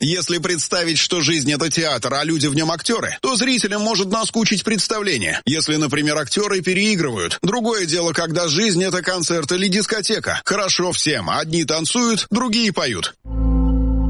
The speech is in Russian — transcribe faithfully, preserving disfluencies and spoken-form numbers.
Если представить, что жизнь — это театр, а люди в нем актеры, то зрителям может наскучить представление. Если, например, актеры переигрывают. Другое дело, когда жизнь — это концерт или дискотека. Хорошо всем. Одни танцуют, другие поют.